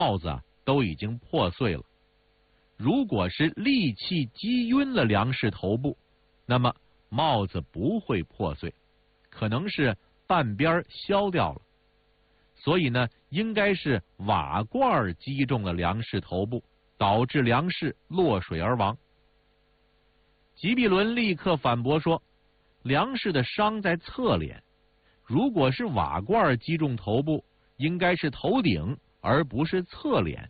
帽子都已经破碎了。如果是利器击晕了梁氏头部，那么帽子不会破碎，可能是半边削掉了。所以呢，应该是瓦罐击中了梁氏头部，导致梁氏落水而亡。吉比伦立刻反驳说，梁氏的伤在侧脸，如果是瓦罐击中头部，应该是头顶而不是侧脸。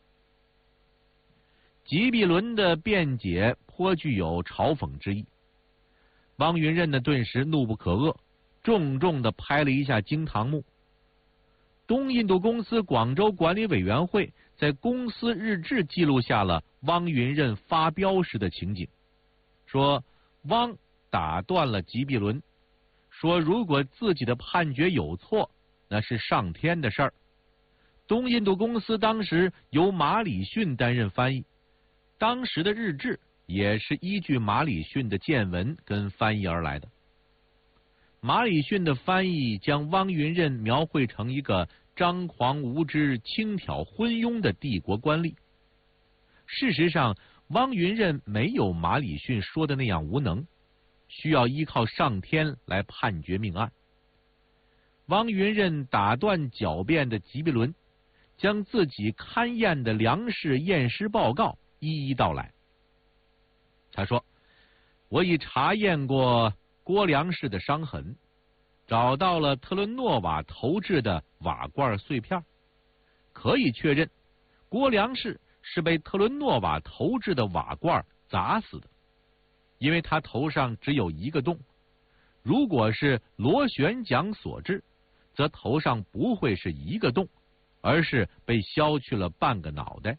吉比伦的辩解颇具有嘲讽之意。汪云任呢顿时怒不可遏，重重地拍了一下惊堂木。东印度公司广州管理委员会在公司日志记录下了汪云任发飙时的情景，说汪打断了吉比伦，说如果自己的判决有错，那是上天的事儿。东印度公司当时由马礼逊担任翻译，当时的日志也是依据马礼逊的见闻跟翻译而来的。马礼逊的翻译将汪云任描绘成一个张狂无知、轻佻昏庸的帝国官吏。事实上，汪云任没有马礼逊说的那样无能，需要依靠上天来判决命案。汪云任打断狡辩的吉比伦，将自己勘验的梁氏验尸报告一一道来。他说，我已查验过郭梁氏的伤痕，找到了特伦诺瓦投掷的瓦罐碎片，可以确认郭梁氏是被特伦诺瓦投掷的瓦罐砸死的，因为他头上只有一个洞，如果是螺旋桨所致，则头上不会是一个洞，而是被削去了半个脑袋。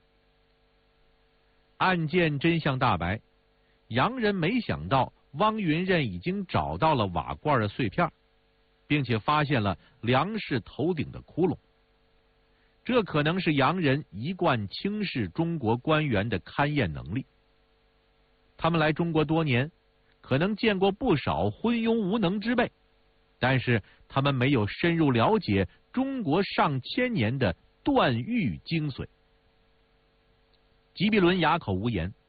案件真相大白，洋人没想到汪云任已经找到了瓦罐的碎片，并且发现了梁氏头顶的窟窿。这可能是洋人一贯轻视中国官员的勘验能力。他们来中国多年，可能见过不少昏庸无能之辈，但是他们没有深入了解中国上千年的断狱精髓。吉比伦哑口无言。